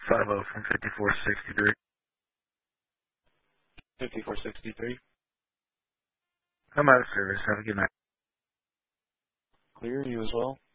50 from 5463. 5463. I'm out of service. Have a good night. Clear, you as well.